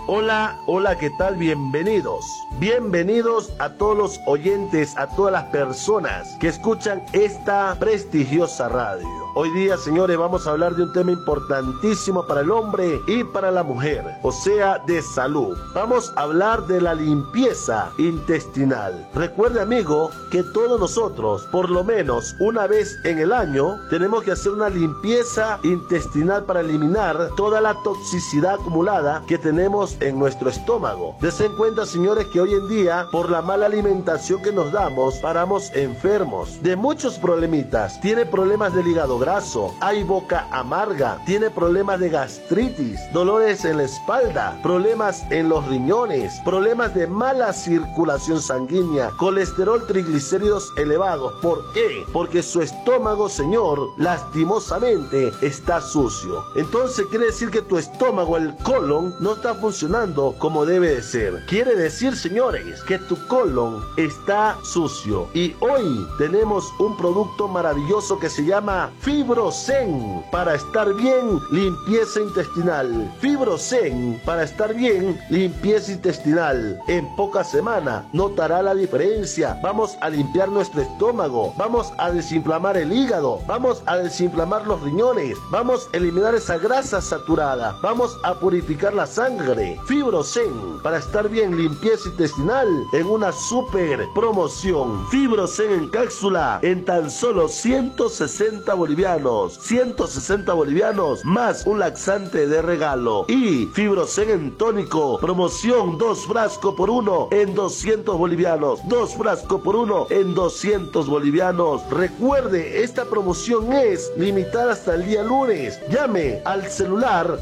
Hola, hola, ¿qué tal? Bienvenidos. Bienvenidos a todos los oyentes, a todas las personas que escuchan esta prestigiosa radio. Hoy día, señores, vamos a hablar de un tema importantísimo para el hombre y para la mujer, o sea, de salud. Vamos a hablar de la limpieza intestinal. Recuerde, amigo, que todos nosotros, por lo menos una vez en el año, tenemos que hacer una limpieza intestinal para eliminar toda la toxicidad acumulada que tenemos en nuestro estómago. Desen cuenta, señores, que hoy en día, por la mala alimentación que nos damos, paramos enfermos de muchos problemitas. Tiene problemas del hígado graso, hay boca amarga, tiene problemas de gastritis, dolores en la espalda, problemas en los riñones, problemas de mala circulación sanguínea, colesterol, triglicéridos elevados. ¿Por qué? Porque su estómago, señor, lastimosamente está sucio. Entonces quiere decir que tu estómago, el colon, no está funcionando como debe de ser. Quiere decir, señores, que tu colon está sucio. Y hoy tenemos un producto maravilloso que se llama Fibrosen para estar bien, limpieza intestinal. Fibrosen para estar bien, limpieza intestinal. En pocas semanas notará la diferencia. Vamos a limpiar nuestro estómago, vamos a desinflamar el hígado, vamos a desinflamar los riñones, vamos a eliminar esa grasa saturada, vamos a purificar la sangre. Fibrosen para estar bien, limpieza intestinal en una super promoción. Fibrosen en cápsula en tan solo 160 bolivianos. 160 bolivianos más un laxante de regalo. Y Fibrosen en tónico, promoción 2 frascos por 1 en 200 bolivianos. 2 frascos por 1 en 200 bolivianos. Recuerde, esta promoción es limitada hasta el día lunes. Llame al celular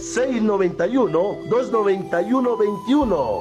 691-291-21.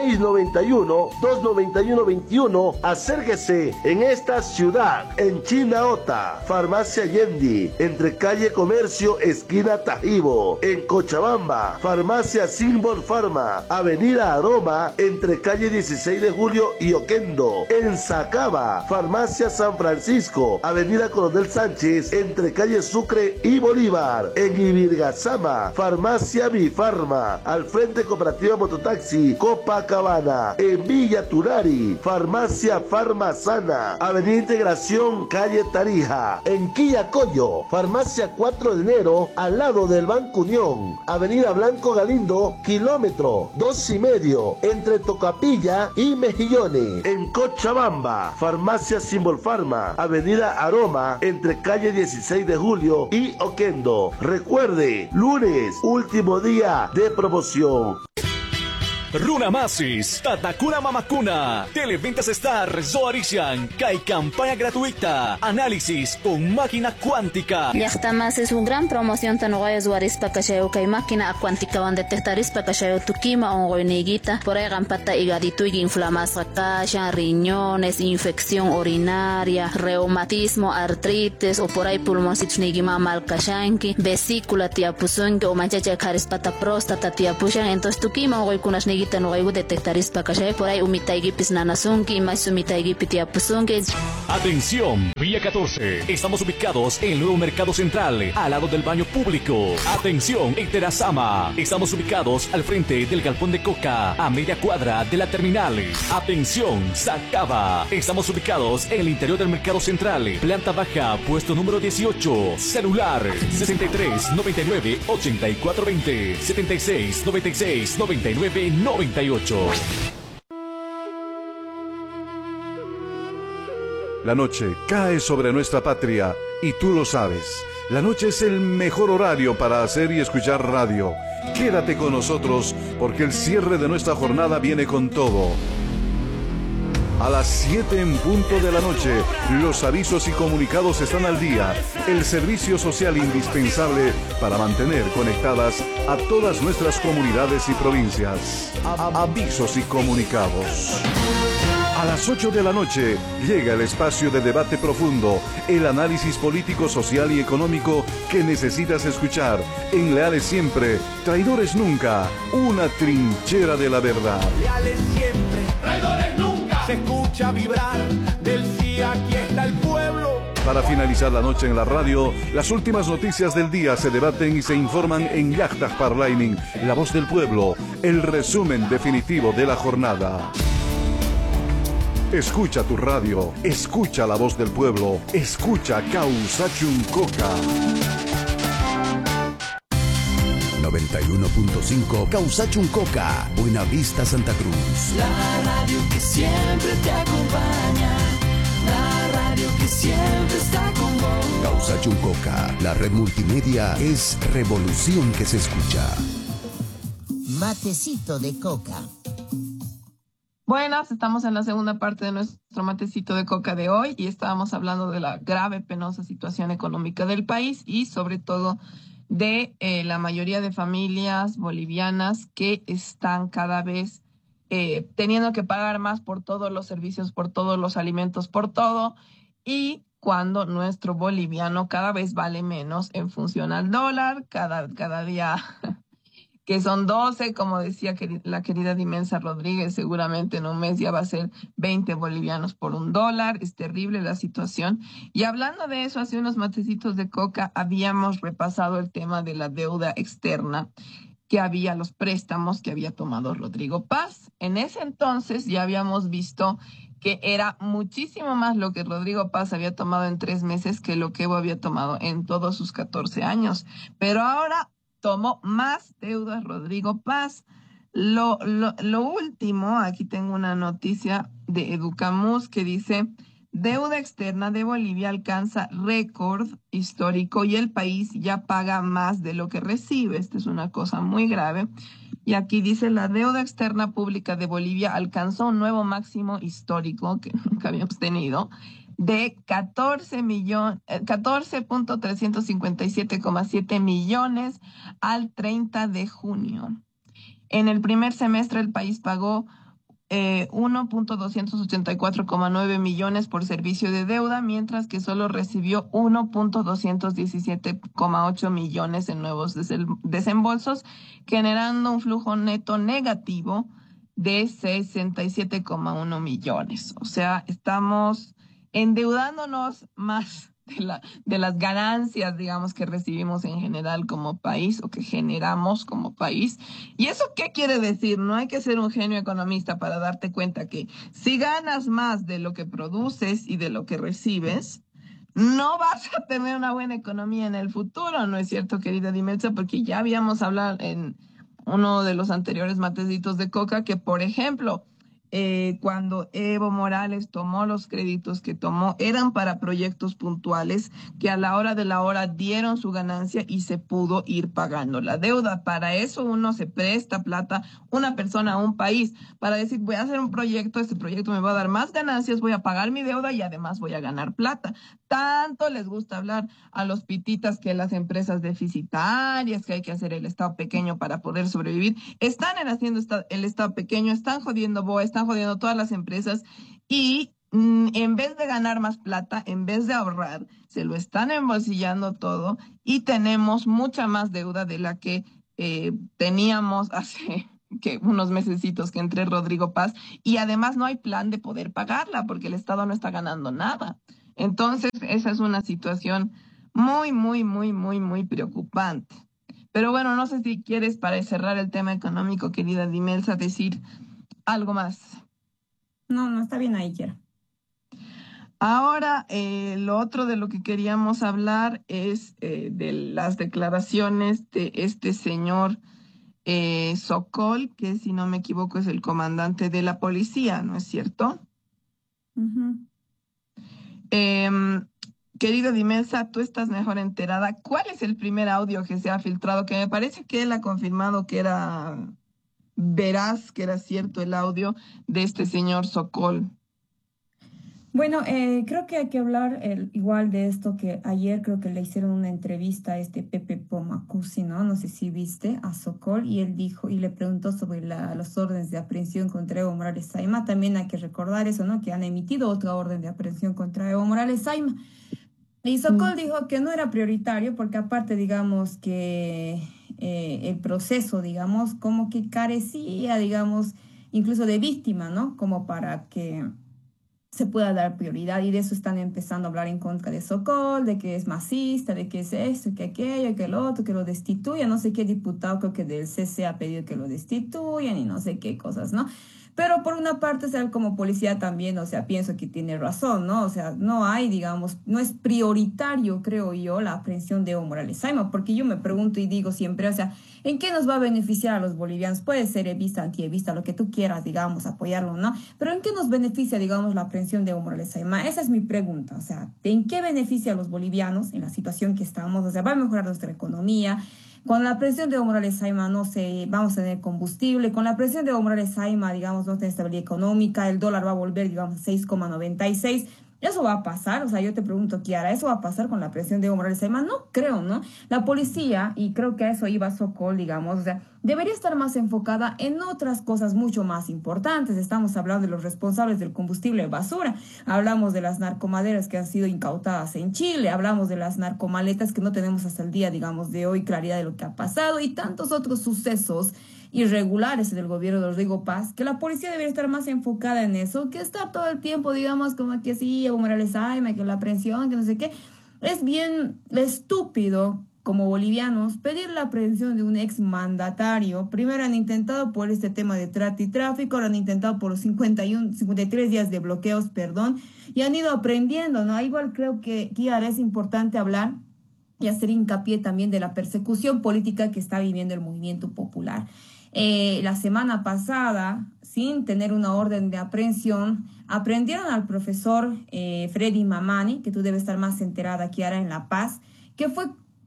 691-291-21. Acérquese en esta ciudad, en Chinaota, Farmacia Yendi, entre calle Comercio, esquina Tajibo. En Cochabamba, Farmacia Simbol Pharma, avenida Aroma, entre calle 16 de Julio y Oquendo. En Sacaba, Farmacia San Francisco, avenida Coronel Sánchez, entre calle Sucre y Bolívar. En Ibirgazama, Farmacia Bifarma, al frente Cooperativa Mototaxi, Copacabana. En Villa Turari, Farmacia Farmasana, avenida Integración, calle Tarija. En Quillacollo, Farmacia 4 de enero, al lado del Banco Unión, avenida Blanco Galindo, kilómetro 2,5, entre Tocapilla y Mejillones. En Cochabamba, Farmacia Simbol Pharma, avenida Aroma, entre calle 16 de Julio y Oquendo. Recuerde, lunes, último día de promoción. Runa Masis, Tatakuna Mamakuna, Televentas Star, Zoarician, Kai campaña gratuita, análisis con máquina cuántica. Llaqta Masis un gran promoción tanugayo Zoarispa Kashayo Kai máquina cuántica van detectarispa Kashayo Tukima ongoiniguita, por ahí gampata higadito y inflamación kasha, riñones, infección urinaria, reumatismo, artritis o por ahí pulmoncitos nigima mal kashanki, vesícula tiapuzunki o manchacha karispata próstata tiapushan, entonces Tukima ongoikunas no hay detectaris para que por ahí umitaigipis nanasunki más umitaigipis tiapusunki. Atención, Vía 14. Estamos ubicados en el nuevo mercado central, al lado del baño público. Atención, en Terazama. Estamos ubicados al frente del galpón de Coca, a media cuadra de la terminal. Atención, Sacaba. Estamos ubicados en el interior del mercado central, planta baja, puesto número 18. Celular 63 99 84 20 76 96 99 98. La noche cae sobre nuestra patria y tú lo sabes. La noche es el mejor horario para hacer y escuchar radio. Quédate con nosotros porque el cierre de nuestra jornada viene con todo. A las 7 en punto de la noche, los avisos y comunicados están al día. El servicio social indispensable para mantener conectadas a todas nuestras comunidades y provincias. Avisos y comunicados. A las 8 de la noche llega el espacio de debate profundo, el análisis político, social y económico que necesitas escuchar. En Leales siempre, traidores nunca, una trinchera de la verdad. Leales siempre, traidores nunca. Se escucha vibrar del sí, aquí está el pueblo. Para finalizar la noche en la radio, las últimas noticias del día se debaten y se informan en Yachtas Parlaining, La Voz del Pueblo, el resumen definitivo de la jornada. Escucha tu radio, escucha La Voz del Pueblo, escucha Causachun Coca. 91.5 Causachun Coca, Buenavista, Santa Cruz. La radio que siempre te acompaña, la radio que siempre está con vos. Causachun Coca, la red multimedia es revolución que se escucha. Matecito de coca. Buenas, estamos en la segunda parte de nuestro matecito de coca de hoy y estábamos hablando de la grave, penosa situación económica del país y sobre todo de la mayoría de familias bolivianas que están cada vez teniendo que pagar más por todos los servicios, por todos los alimentos, por todo, y cuando nuestro boliviano cada vez vale menos en función al dólar, cada día que son 12, como decía la querida Dimensa Rodríguez, seguramente en un mes ya va a ser 20 bolivianos por $1. Es terrible la situación. Y hablando de eso, hace unos matecitos de coca habíamos repasado el tema de la deuda externa que había, los préstamos que había tomado Rodrigo Paz. En ese entonces ya habíamos visto que era muchísimo más lo que Rodrigo Paz había tomado en 3 meses que lo que Evo había tomado en todos sus 14 años. Pero ahora tomó más deudas Rodrigo Paz. Lo último, aquí tengo una noticia de Educamus que dice: deuda externa de Bolivia alcanza récord histórico y el país ya paga más de lo que recibe. Esta es una cosa muy grave. Y aquí dice: la deuda externa pública de Bolivia alcanzó un nuevo máximo histórico que nunca habíamos tenido, de 14.357,7 millones al 30 de junio. En el primer semestre el país pagó 1.284,9 millones por servicio de deuda, mientras que solo recibió 1.217,8 millones en nuevos desembolsos, generando un flujo neto negativo de 67,1 millones. O sea, estamos endeudándonos más de las ganancias, digamos, que recibimos en general como país o que generamos como país. ¿Y eso qué quiere decir? No hay que ser un genio economista para darte cuenta que si ganas más de lo que produces y de lo que recibes, no vas a tener una buena economía en el futuro, ¿no es cierto, querida Dimelsa? Porque ya habíamos hablado en uno de los anteriores matecitos de coca que, por ejemplo, cuando Evo Morales tomó los créditos que tomó, eran para proyectos puntuales que a la hora de la hora dieron su ganancia y se pudo ir pagando la deuda. Para eso uno se presta plata, una persona, un país, para decir: voy a hacer un proyecto, este proyecto me va a dar más ganancias, voy a pagar mi deuda y además voy a ganar plata. Tanto les gusta hablar a los pititas que las empresas deficitarias, que hay que hacer el Estado pequeño para poder sobrevivir. Están haciendo el Estado pequeño, están jodiendo BOA, están jodiendo todas las empresas y en vez de ganar más plata, en vez de ahorrar, se lo están embolsillando todo y tenemos mucha más deuda de la que teníamos hace unos mesecitos que entré Rodrigo Paz, y además no hay plan de poder pagarla porque el Estado no está ganando nada. Entonces, esa es una situación muy, muy, muy, muy, muy preocupante. Pero bueno, no sé si quieres, para cerrar el tema económico, querida Dimelsa, decir algo más. No, está bien ahí, quiero. Ahora, lo otro de lo que queríamos hablar es de las declaraciones de este señor Sokol, que si no me equivoco es el comandante de la policía, ¿no es cierto? Uh-huh. Querida Dimelsa, tú estás mejor enterada. ¿Cuál es el primer audio que se ha filtrado? Que me parece que él ha confirmado que era veraz, que era cierto el audio de este señor Sokol. Bueno, creo que hay que hablar igual de esto que ayer creo que le hicieron una entrevista a este Pepe Pomacusi, ¿no? No sé si viste a Sokol, y él dijo y le preguntó sobre los órdenes de aprehensión contra Evo Morales Saima. También hay que recordar eso, ¿no? Que han emitido otra orden de aprehensión contra Evo Morales Saima. Y Sokol dijo que no era prioritario porque aparte, digamos, que el proceso, digamos, como que carecía, digamos, incluso de víctima, ¿no? Como para que se pueda dar prioridad, y de eso están empezando a hablar en contra de Sokol, de que es masista, de que es esto, que aquello, que el otro, que lo destituya, no sé qué diputado creo que del CC ha pedido que lo destituyan y no sé qué cosas, ¿no? Pero por una parte, o sea, como policía también, o sea, pienso que tiene razón, ¿no? O sea, no hay, digamos, no es prioritario, creo yo, la aprehensión de Evo Morales Saima, porque yo me pregunto y digo siempre, o sea, ¿en qué nos va a beneficiar a los bolivianos? Puede ser evista, antievista, lo que tú quieras, digamos, apoyarlo, ¿no? Pero ¿en qué nos beneficia, digamos, la aprehensión de Evo Morales Saima? Esa es mi pregunta, o sea, ¿en qué beneficia a los bolivianos en la situación que estamos? O sea, ¿va a mejorar nuestra economía? Con la presión de Evo Morales Saima, no sé, vamos a tener combustible. Con la presión de Evo Morales Saima, digamos, no tener estabilidad económica, el dólar va a volver, digamos, a 6,96. Eso va a pasar, o sea, yo te pregunto, Kiara, ¿eso va a pasar con la presión de Evo Morales Saima? No creo, ¿no? La policía, y creo que a eso iba Sokol, digamos, o sea, debería estar más enfocada en otras cosas mucho más importantes. Estamos hablando de los responsables del combustible de basura, hablamos de las narcomaderas que han sido incautadas en Chile, hablamos de las narcomaletas que no tenemos hasta el día, digamos, de hoy claridad de lo que ha pasado, y tantos otros sucesos irregulares del gobierno de Rodrigo Paz, que la policía debería estar más enfocada en eso, que estar todo el tiempo, digamos, como que sí, Evo Morales Saima, que la aprehensión, que no sé qué. Es bien estúpido, como bolivianos, pedir la aprehensión de un exmandatario. Primero han intentado por este tema de trata y tráfico, ahora han intentado por los 53 días de bloqueos, perdón, y han ido aprendiendo, ¿no? Igual creo que, Kiara, es importante hablar y hacer hincapié también de la persecución política que está viviendo el movimiento popular. La semana pasada, sin tener una orden de aprehensión, aprendieron al profesor Freddy Mamani, que tú debes estar más enterada, Kiara, en La Paz, que fue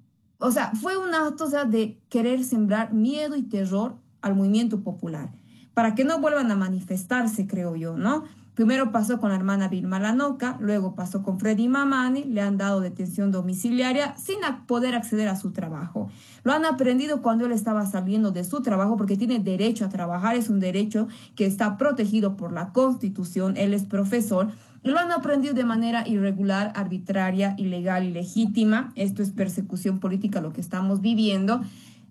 un acto, o sea, de querer sembrar miedo y terror al movimiento popular, para que no vuelvan a manifestarse, creo yo, ¿no? Primero pasó con la hermana Vilma Lanoca, luego pasó con Freddy Mamani, le han dado detención domiciliaria sin poder acceder a su trabajo. Lo han aprendido cuando él estaba saliendo de su trabajo, porque tiene derecho a trabajar, es un derecho que está protegido por la Constitución, él es profesor, y lo han aprendido de manera irregular, arbitraria, ilegal, ilegítima. Esto es persecución política, lo que estamos viviendo.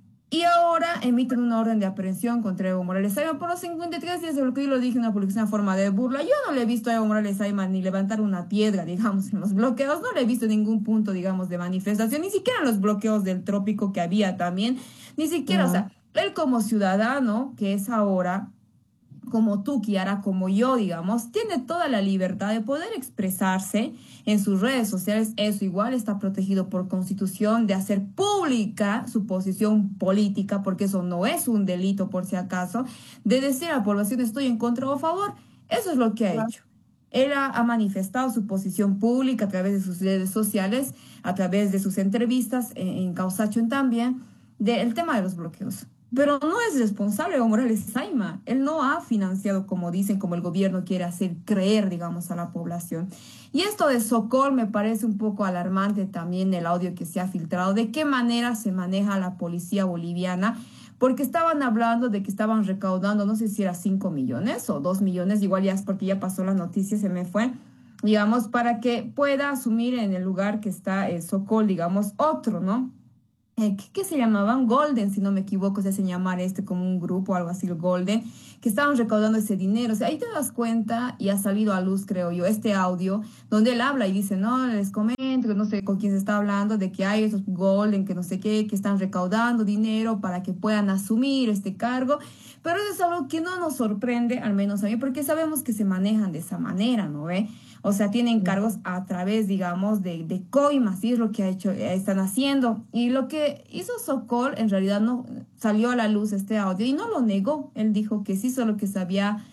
Y ahora emiten una orden de aprehensión contra Evo Morales Saima por los 53 días de bloqueo. Yo lo dije en una publicación en forma de burla. Yo no le he visto a Evo Morales Saima ni levantar una piedra, digamos, en los bloqueos. No le he visto ningún punto, digamos, de manifestación. Ni siquiera en los bloqueos del trópico que había también. Ni siquiera, o sea, él como ciudadano, que es ahora, como tú, Kiara, como yo, digamos, tiene toda la libertad de poder expresarse en sus redes sociales. Eso igual está protegido por Constitución, de hacer pública su posición política, porque eso no es un delito, por si acaso, de decir a la población estoy en contra o a favor. Eso es lo que ha hecho. Él ha manifestado su posición pública a través de sus redes sociales, a través de sus entrevistas en Causacho también, del tema de los bloqueos. Pero no es responsable Evo Morales Saima. Él no ha financiado, como dicen, como el gobierno quiere hacer creer, digamos, a la población. Y esto de Sokol me parece un poco alarmante también, el audio que se ha filtrado, de qué manera se maneja la policía boliviana, porque estaban hablando de que estaban recaudando, no sé si era 5 millones o 2 millones, igual ya es porque ya pasó la noticia, se me fue, digamos, para que pueda asumir en el lugar que está Sokol, digamos, otro, ¿no? ¿Qué se llamaban? Golden, si no me equivoco, se hace llamar como un grupo o algo así, el Golden, que estaban recaudando ese dinero. O sea, ahí te das cuenta, y ha salido a luz, creo yo, este audio, donde él habla y dice, no, les comento, no sé con quién se está hablando, de que hay esos Golden, que no sé qué, que están recaudando dinero para que puedan asumir este cargo. Pero eso es algo que no nos sorprende, al menos a mí, porque sabemos que se manejan de esa manera, ¿no ve? O sea, tienen cargos a través, digamos, de coimas, y es lo que están haciendo. Y lo que hizo Sokol, en realidad no salió a la luz este audio y no lo negó. Él dijo que sí, solo que se había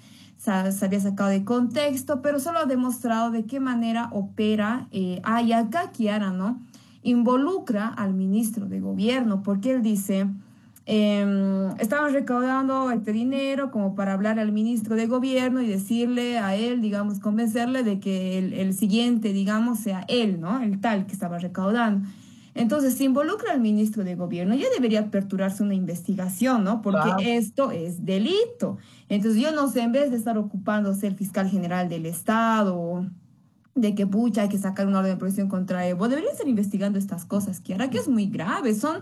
sacado de contexto, pero solo ha demostrado de qué manera opera. Y acá Kiara, ¿no? Involucra al ministro de gobierno, porque él dice... estaban recaudando este dinero como para hablar al ministro de gobierno y decirle a él, digamos, convencerle de que el siguiente, digamos, sea él, ¿no? El tal que estaba recaudando. Entonces, se involucra al ministro de gobierno, ya debería aperturarse una investigación, ¿no? Porque esto es delito. Entonces, yo no sé, en vez de estar ocupándose el fiscal general del Estado, de que pucha, hay que sacar una orden de protección contra Evo, deberían estar investigando estas cosas, Kiara, que es muy grave.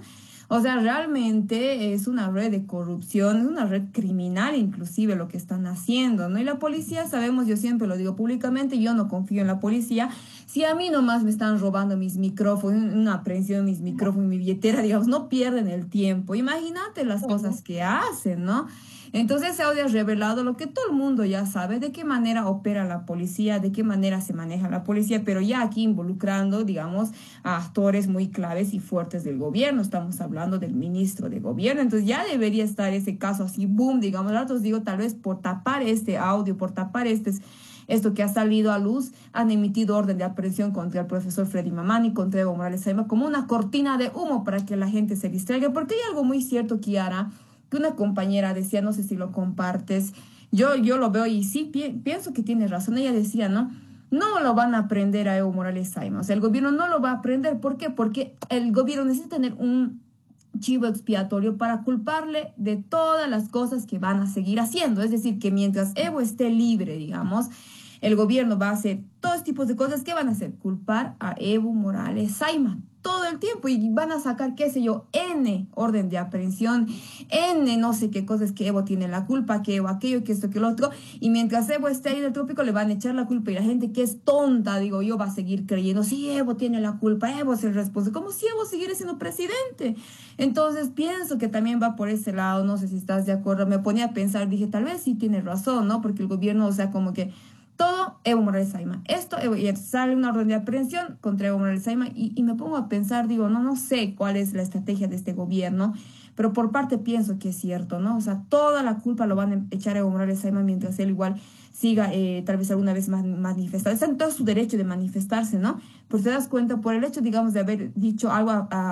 O sea, realmente es una red de corrupción, es una red criminal inclusive lo que están haciendo, ¿no? Y la policía, sabemos, yo siempre lo digo públicamente, yo no confío en la policía. Si a mí nomás me están robando mis micrófonos, una aprehensión de mis micrófonos, mi billetera, digamos, no pierden el tiempo. Imagínate las cosas que hacen, ¿no? Entonces ese audio ha revelado lo que todo el mundo ya sabe, de qué manera opera la policía, de qué manera se maneja la policía, pero ya aquí involucrando, digamos, a actores muy claves y fuertes del gobierno. Estamos hablando del ministro de gobierno, entonces ya debería estar ese caso así, boom, digamos. Ahora os digo, tal vez por tapar este audio, por tapar esto que ha salido a luz, han emitido orden de aprehensión contra el profesor Freddy Mamani, contra Evo Morales Saima, como una cortina de humo para que la gente se distraiga, porque hay algo muy cierto, Kiara, que una compañera decía, no sé si lo compartes, yo lo veo y sí, pienso que tiene razón. Ella decía, ¿no? No lo van a aprender a Evo Morales Saima, o sea, el gobierno no lo va a aprender. ¿Por qué? Porque el gobierno necesita tener un chivo expiatorio para culparle de todas las cosas que van a seguir haciendo. Es decir, que mientras Evo esté libre, digamos, el gobierno va a hacer todos tipos de cosas. ¿Qué van a hacer? Culpar a Evo Morales Saima todo el tiempo, y van a sacar, qué sé yo, N orden de aprehensión, N no sé qué cosas, que Evo tiene la culpa, que Evo aquello, que esto, que lo otro, y mientras Evo esté ahí en el trópico le van a echar la culpa, y la gente que es tonta, digo yo, va a seguir creyendo, sí, Evo tiene la culpa, Evo es el responsable, como si Evo siguiera siendo presidente. Entonces pienso que también va por ese lado, no sé si estás de acuerdo. Me ponía a pensar, dije, tal vez sí tiene razón, ¿no? Porque el gobierno, o sea, como que todo Evo Morales Saima. Esto, y sale una orden de aprehensión contra Evo Morales Saima, y me pongo a pensar, digo, no sé cuál es la estrategia de este gobierno, pero por parte pienso que es cierto, ¿no? O sea, toda la culpa lo van a echar a Evo Morales Saima mientras él igual siga tal vez alguna vez más manifestando. Está en todo su derecho de manifestarse, ¿no? Pero te das cuenta, por el hecho, digamos, de haber dicho algo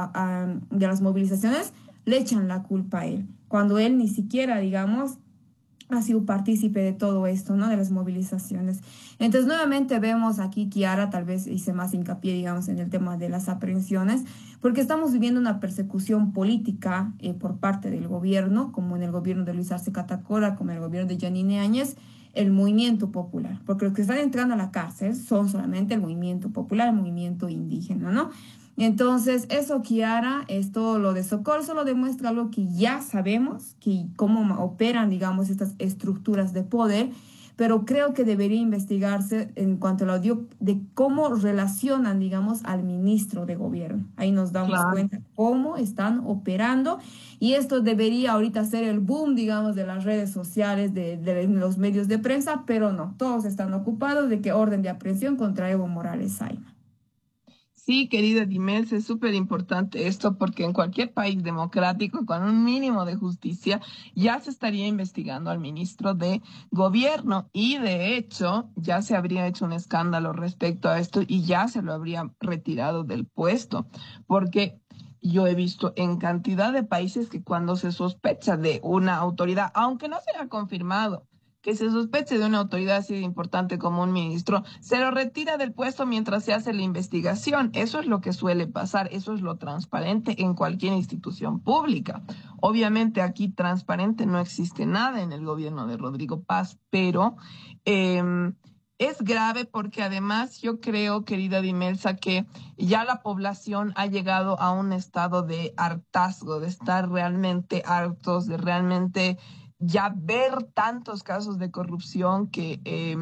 de las movilizaciones, le echan la culpa a él, cuando él ni siquiera, digamos, ha sido partícipe de todo esto, ¿no? De las movilizaciones. Entonces, nuevamente vemos aquí, Kiara, tal vez hice más hincapié, digamos, en el tema de las aprehensiones, porque estamos viviendo una persecución política por parte del gobierno, como en el gobierno de Luis Arce Catacora, como en el gobierno de Yanine Áñez, el movimiento popular, porque los que están entrando a la cárcel son solamente el movimiento popular, el movimiento indígena, ¿no? Entonces, eso, Kiara, esto, lo de Sokol, solo demuestra algo que ya sabemos, que cómo operan, digamos, estas estructuras de poder, pero creo que debería investigarse en cuanto al audio de cómo relacionan, digamos, al ministro de gobierno. Ahí nos damos cuenta cómo están operando, y esto debería ahorita ser el boom, digamos, de las redes sociales, de los medios de prensa, pero no, todos están ocupados de que orden de aprehensión contra Evo Morales Saima. Sí, querida Dimels, es súper importante esto, porque en cualquier país democrático con un mínimo de justicia ya se estaría investigando al ministro de gobierno, y de hecho ya se habría hecho un escándalo respecto a esto y ya se lo habría retirado del puesto, porque yo he visto en cantidad de países que cuando se sospecha de una autoridad, aunque no se haya confirmado, que se sospeche de una autoridad así de importante como un ministro, se lo retira del puesto mientras se hace la investigación. Eso es lo que suele pasar, eso es lo transparente en cualquier institución pública. Obviamente aquí transparente no existe nada en el gobierno de Rodrigo Paz, pero es grave porque además yo creo, querida Dimelsa, que ya la población ha llegado a un estado de hartazgo, de estar realmente hartos, de realmente ya ver tantos casos de corrupción que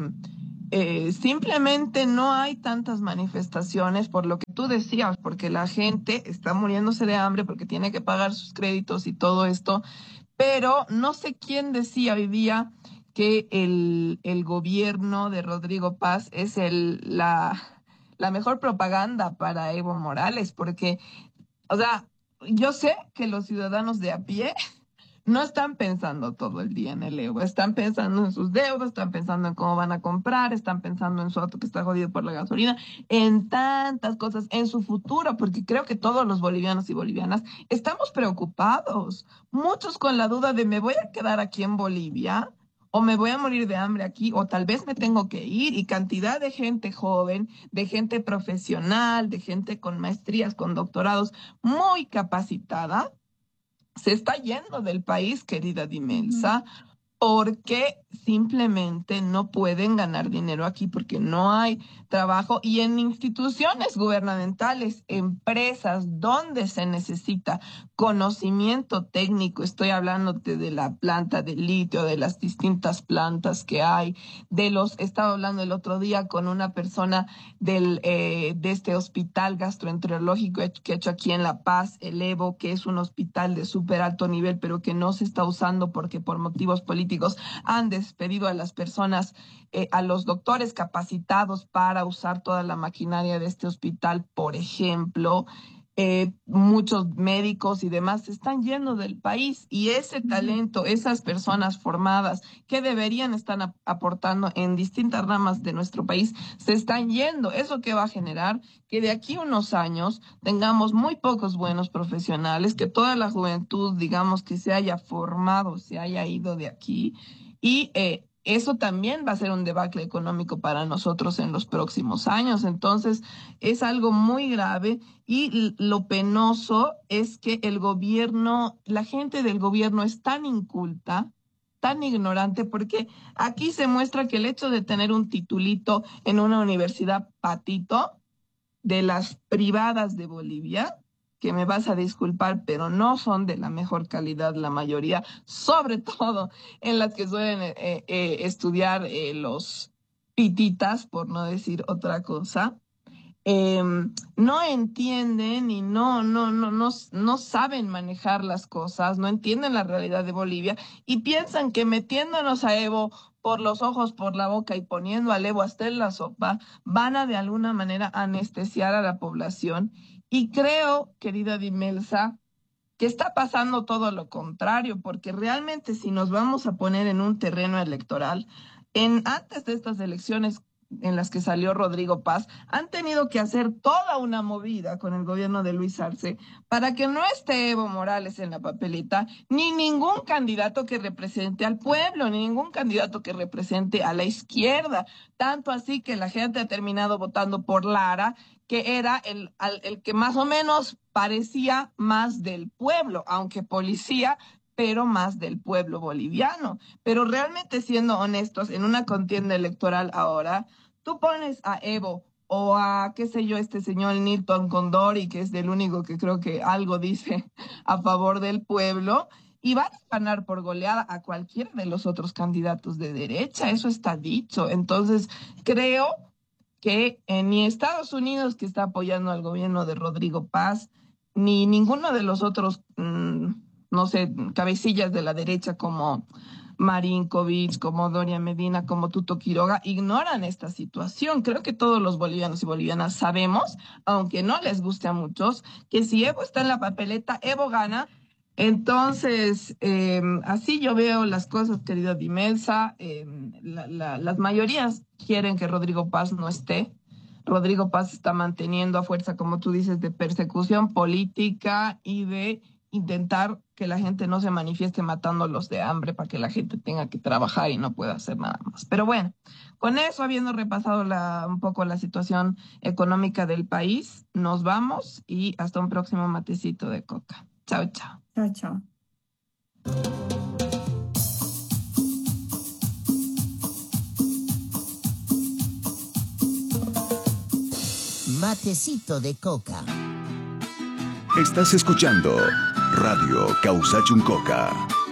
simplemente no hay tantas manifestaciones, por lo que tú decías, porque la gente está muriéndose de hambre, porque tiene que pagar sus créditos y todo esto, pero no sé quién decía hoy día que el gobierno de Rodrigo Paz es la mejor propaganda para Evo Morales, porque, o sea, yo sé que los ciudadanos de a pie no están pensando todo el día en el Evo, están pensando en sus deudas, están pensando en cómo van a comprar, están pensando en su auto que está jodido por la gasolina, en tantas cosas, en su futuro, porque creo que todos los bolivianos y bolivianas estamos preocupados, muchos con la duda de ¿me voy a quedar aquí en Bolivia o me voy a morir de hambre aquí, o tal vez me tengo que ir? Y cantidad de gente joven, de gente profesional, de gente con maestrías, con doctorados, muy capacitada, se está yendo del país, querida Dimelsa, porque simplemente no pueden ganar dinero aquí, porque no hay trabajo, y en instituciones gubernamentales, empresas donde se necesita conocimiento técnico. Estoy hablándote de la planta de litio, de las distintas plantas que hay, estaba hablando el otro día con una persona de este hospital gastroenterológico que he hecho aquí en La Paz, el Evo, que es un hospital de súper alto nivel, pero que no se está usando porque por motivos políticos han despedido a las personas, a los doctores capacitados para usar toda la maquinaria de este hospital, por ejemplo. Muchos médicos y demás se están yendo del país, y ese talento, esas personas formadas que deberían estar aportando en distintas ramas de nuestro país, se están yendo. ¿Eso qué va a generar? Que de aquí a unos años tengamos muy pocos buenos profesionales, que toda la juventud, digamos, que se haya formado, se haya ido de aquí, y eso también va a ser un debacle económico para nosotros en los próximos años. Entonces, es algo muy grave, y lo penoso es que el gobierno, la gente del gobierno es tan inculta, tan ignorante, porque aquí se muestra que el hecho de tener un titulito en una universidad patito de las privadas de Bolivia, que me vas a disculpar, pero no son de la mejor calidad la mayoría, sobre todo en las que suelen estudiar los pititas, por no decir otra cosa. No entienden y no saben manejar las cosas, no entienden la realidad de Bolivia, y piensan que metiéndonos a Evo por los ojos, por la boca, y poniendo al Evo hasta en la sopa, van a de alguna manera anestesiar a la población. Y creo, querida Dimelsa, que está pasando todo lo contrario, porque realmente si nos vamos a poner en un terreno electoral, antes de estas elecciones en las que salió Rodrigo Paz, han tenido que hacer toda una movida con el gobierno de Luis Arce para que no esté Evo Morales en la papeleta, ni ningún candidato que represente al pueblo, ni ningún candidato que represente a la izquierda. Tanto así que la gente ha terminado votando por Lara, que era el que más o menos parecía más del pueblo, aunque policía, pero más del pueblo boliviano. Pero realmente, siendo honestos, en una contienda electoral ahora, tú pones a Evo o a, qué sé yo, este señor Nilton Condori, que es el único que creo que algo dice a favor del pueblo, y van a ganar por goleada a cualquiera de los otros candidatos de derecha. Eso está dicho. Entonces, creo que ni Estados Unidos, que está apoyando al gobierno de Rodrigo Paz, ni ninguno de los otros no sé, cabecillas de la derecha como Marinkovic, como Doria Medina, como Tuto Quiroga, ignoran esta situación. Creo que todos los bolivianos y bolivianas sabemos, aunque no les guste a muchos, que si Evo está en la papeleta, Evo gana. Entonces, así yo veo las cosas, querida Dimelsa. Las mayorías quieren que Rodrigo Paz no esté. Rodrigo Paz está manteniendo a fuerza, como tú dices, de persecución política y de intentar que la gente no se manifieste matándolos de hambre para que la gente tenga que trabajar y no pueda hacer nada más. Pero bueno, con eso, habiendo repasado un poco la situación económica del país, nos vamos y hasta un próximo matecito de coca. Chao, chao. Chao, chao. Matecito de coca. Estás escuchando Radio Causachuncoca.